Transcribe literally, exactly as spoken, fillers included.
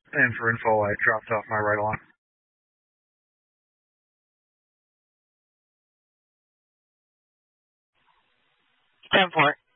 And for info, I dropped off my ride-along. ten four.